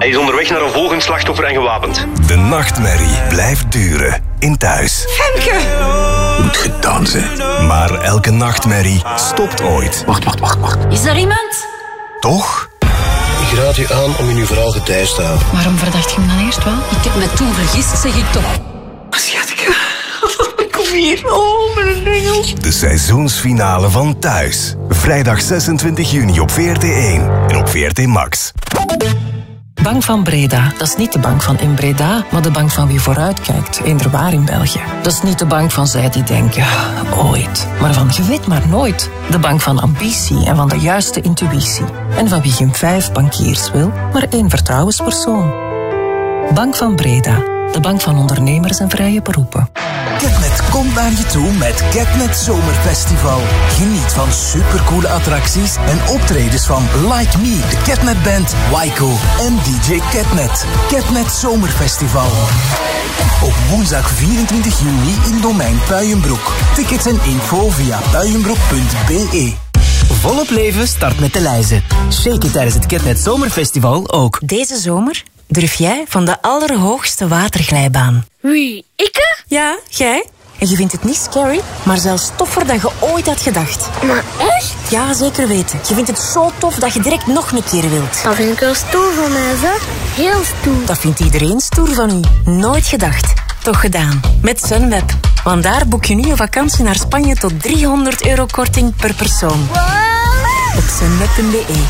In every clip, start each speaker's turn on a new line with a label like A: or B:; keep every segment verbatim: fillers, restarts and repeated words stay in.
A: Hij is onderweg naar een volgend slachtoffer en gewapend.
B: De nachtmerrie blijft duren in Thuis.
C: Femke!
B: Moet gedaan zijn. Maar elke nachtmerrie stopt ooit.
C: Wacht, wacht, wacht, wacht. Is er iemand?
B: Toch?
D: Ik raad u aan om in uw verhaal getuigd te houden.
C: Waarom verdacht je hem dan eerst wel? Ik heb me toen vergist, zeg ik toch. Schatje, kom hier. Oh, mijn engel.
B: De seizoensfinale van Thuis. Vrijdag zesentwintig juni op V R T één en op V R T Max.
E: Bank van Breda. Dat is niet de bank van in Breda, maar de bank van wie vooruitkijkt, eender waar in België. Dat is niet de bank van zij die denken, ooit. Maar van je weet maar nooit. De bank van ambitie en van de juiste intuïtie. En van wie geen vijf bankiers wil, maar één vertrouwenspersoon. Bank van Breda. De bank van ondernemers en vrije beroepen.
F: Ketnet komt naar je toe met Ketnet Zomerfestival. Geniet van supercoole attracties en optredens van Like Me, de Ketnet Band, Waiko en D J Ketnet. Ketnet Zomerfestival. Op woensdag vierentwintig juni in Domein Puijenbroek. Tickets en info via puijenbroek punt b e.
G: Volop leven start met de lijzen. Shake it tijdens het Ketnet Zomerfestival ook.
H: Deze zomer durf jij van de allerhoogste waterglijbaan.
I: Wie, ikke?
H: Ja, jij. En je vindt het niet scary, maar zelfs toffer dan je ooit had gedacht.
I: Maar echt?
H: Ja, zeker weten. Je vindt het zo tof dat je direct nog een keer wilt.
I: Dat vind ik wel stoer van mij, zeg. Heel stoer.
H: Dat vindt iedereen stoer van u. Nooit gedacht. Toch gedaan. Met Sunweb. Want daar boek je nu een vakantie naar Spanje tot driehonderd euro korting per persoon.
I: Wow.
H: Op sunweb punt b e.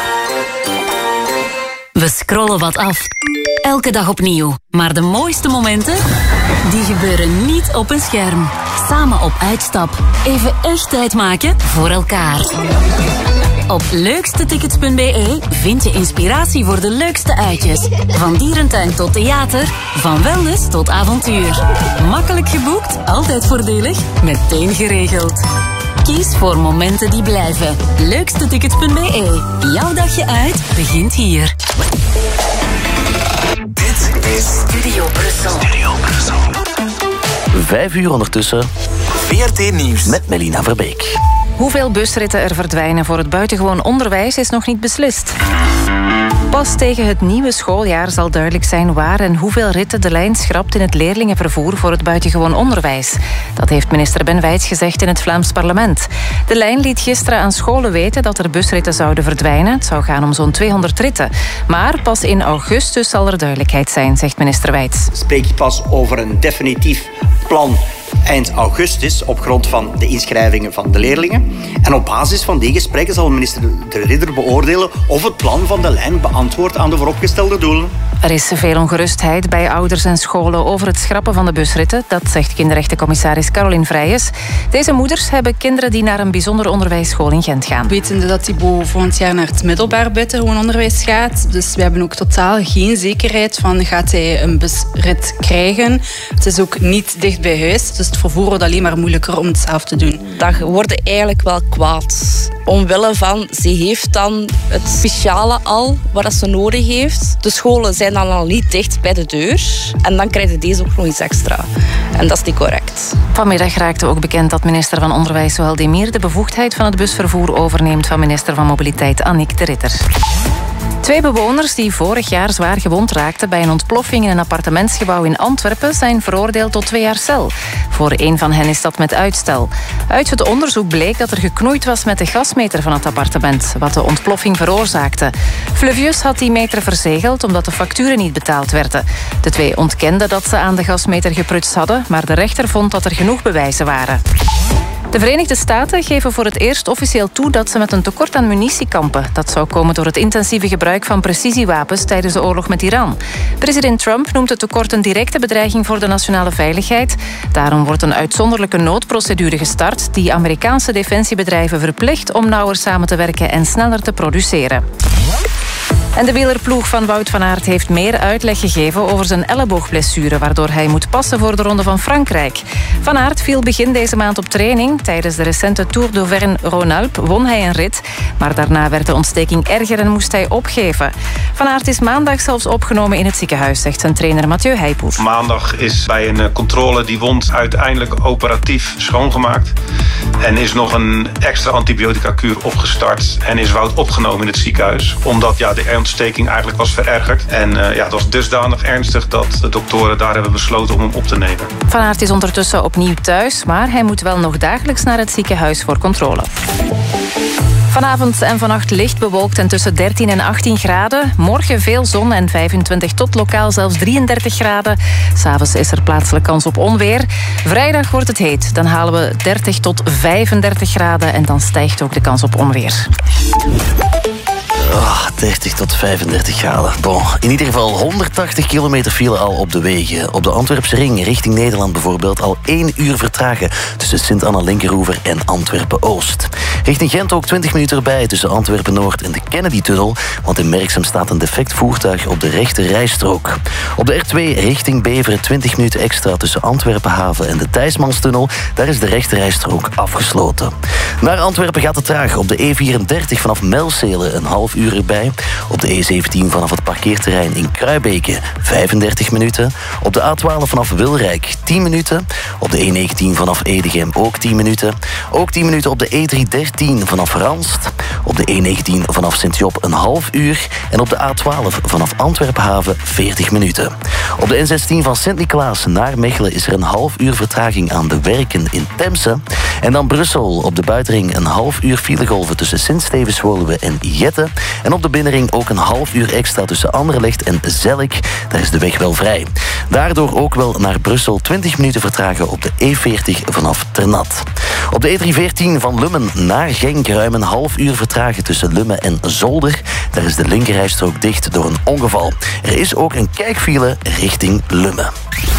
J: We scrollen wat af. Elke dag opnieuw. Maar de mooiste momenten, die gebeuren niet op een scherm. Samen op uitstap. Even echt tijd maken voor elkaar. Op leukstetickets punt b e vind je inspiratie voor de leukste uitjes. Van dierentuin tot theater, van wellness tot avontuur. Makkelijk geboekt, altijd voordelig, meteen geregeld. Kies voor momenten die blijven. leukstetickets punt b e. Jouw dagje uit begint hier.
B: Dit is
J: Studio Brussel.
B: Studio Brussel.
K: Vijf uur ondertussen.
B: V R T Nieuws
K: Met Melina Verbeek.
L: Hoeveel busritten er verdwijnen voor het buitengewoon onderwijs is nog niet beslist. Pas tegen het nieuwe schooljaar zal duidelijk zijn waar en hoeveel ritten de lijn schrapt in het leerlingenvervoer voor het buitengewoon onderwijs. Dat heeft minister Ben Wijts gezegd in het Vlaams parlement. De lijn liet gisteren aan scholen weten dat er busritten zouden verdwijnen. Het zou gaan om zo'n tweehonderd ritten. Maar pas in augustus zal er duidelijkheid zijn, zegt minister Wijts.
M: Spreek je pas over een definitief plan eind augustus op grond van de inschrijvingen van de leerlingen. En op basis van die gesprekken zal minister De Ridder beoordelen of het plan van de lijn beantwoordt aan de vooropgestelde doelen.
L: Er is veel ongerustheid bij ouders en scholen over het schrappen van de busritten. Dat zegt kinderrechtencommissaris Caroline Vrijes. Deze moeders hebben kinderen die naar een bijzonder onderwijsschool in Gent gaan.
N: Wetende dat Thibaut volgend jaar naar het middelbaar buitengewoon onderwijs gaat. Dus we hebben ook totaal geen zekerheid van gaat hij een busrit krijgen. Het is ook niet dicht bij huis. Dus het vervoer wordt alleen maar moeilijker om het zelf te doen.
O: Dat worden eigenlijk wel kwaad. Omwille van, ze heeft dan het speciale al wat ze nodig heeft. De scholen zijn dan al niet dicht bij de deur. En dan krijg je deze ook nog iets extra. En dat is niet correct.
L: Vanmiddag raakte ook bekend dat minister van Onderwijs Zoël Demir de bevoegdheid van het busvervoer overneemt van minister van Mobiliteit Annick de Ridder. Twee bewoners die vorig jaar zwaar gewond raakten bij een ontploffing in een appartementsgebouw in Antwerpen zijn veroordeeld tot twee jaar cel. Voor één van hen is dat met uitstel. Uit het onderzoek bleek dat er geknoeid was met de gasmeter van het appartement, wat de ontploffing veroorzaakte. Fluvius had die meter verzegeld omdat de facturen niet betaald werden. De twee ontkenden dat ze aan de gasmeter geprutst hadden, maar de rechter vond dat er genoeg bewijzen waren. De Verenigde Staten geven voor het eerst officieel toe dat ze met een tekort aan munitie kampen. Dat zou komen door het intensieve gebruik van precisiewapens tijdens de oorlog met Iran. President Trump noemt het tekort een directe bedreiging voor de nationale veiligheid. Daarom wordt een uitzonderlijke noodprocedure gestart die Amerikaanse defensiebedrijven verplicht om nauwer samen te werken en sneller te produceren. En de wielerploeg van Wout van Aert heeft meer uitleg gegeven over zijn elleboogblessure, waardoor hij moet passen voor de Ronde van Frankrijk. Van Aert viel begin deze maand op training. Tijdens de recente Tour d'Auvergne-Rhône-Alpes won hij een rit, maar daarna werd de ontsteking erger en moest hij opgeven. Van Aert is maandag zelfs opgenomen in het ziekenhuis, zegt zijn trainer Mathieu Heijpoer.
P: Maandag is bij een controle die wond uiteindelijk operatief schoongemaakt. En is nog een extra antibiotica-kuur opgestart en is Wout opgenomen in het ziekenhuis, omdat ja, de oogontsteking eigenlijk was verergerd. En uh, ja, het was dusdanig ernstig dat de doktoren daar hebben besloten om hem op te nemen.
L: Van Aert is ondertussen opnieuw thuis, maar hij moet wel nog dagelijks naar het ziekenhuis voor controle. Vanavond en vannacht licht bewolkt en tussen dertien en achttien graden. Morgen veel zon en vijfentwintig tot lokaal zelfs drieëndertig graden. 'S Avonds is er plaatselijk kans op onweer. Vrijdag wordt het heet. Dan halen we dertig tot vijfendertig graden en dan stijgt ook de kans op onweer.
K: Oh, dertig tot vijfendertig graden. Bon, in ieder geval honderdtachtig kilometer file al op de wegen. Op de Antwerpse ring richting Nederland bijvoorbeeld al één uur vertragen tussen Sint-Anna-Linkeroever en Antwerpen-Oost. Richting Gent ook twintig minuten erbij tussen Antwerpen-Noord en de Kennedy-tunnel, want in Merksem staat een defect voertuig op de rechte rijstrook. Op de R twee richting Beveren twintig minuten extra tussen Antwerpen-Haven en de Thijsmanstunnel. Daar is de rechte rijstrook afgesloten. Naar Antwerpen gaat het traag. Op de E vierendertig vanaf Melzele een half uur erbij. Op de E zeventien vanaf het parkeerterrein in Kruibeke vijfendertig minuten. Op de A twaalf vanaf Wilrijk tien minuten. Op de E negentien vanaf Edegem ook tien minuten. Ook tien minuten op de E driehonderddertien vanaf Ranst. Op de E negentien vanaf Sint-Job een half uur. En op de A twaalf vanaf Antwerpen-Haven veertig minuten. Op de N zestien van Sint-Niklaas naar Mechelen is er een half uur vertraging aan de werken in Temse. En dan Brussel op de buitenring een half uur filegolven tussen Sint-Stevens-Woluwe en Jette. En op de binnenring ook een half uur extra tussen Anderlecht en Zellik. Daar is de weg wel vrij. Daardoor ook wel naar Brussel twintig minuten vertragen op de E veertig vanaf Ternat. Op de E driehonderdveertien van Lummen naar Genk ruim een half uur vertragen tussen Lummen en Zolder. Daar is de linkerrijstrook dicht door een ongeval. Er is ook een kijkfile richting Lummen.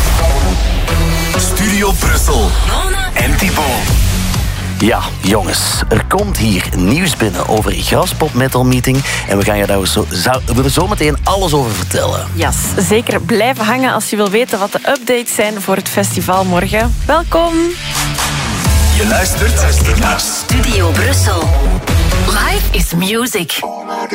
B: Studio Brussel en Thibaut.
K: Ja, jongens, er komt hier nieuws binnen over Graspop Metal Meeting en we gaan je daar zo, zo, zo meteen alles over vertellen.
Q: Ja, yes, zeker blijven hangen als je wil weten wat de updates zijn voor het festival morgen. Welkom!
B: Je luistert naar Studio Brussel.
J: Life is music.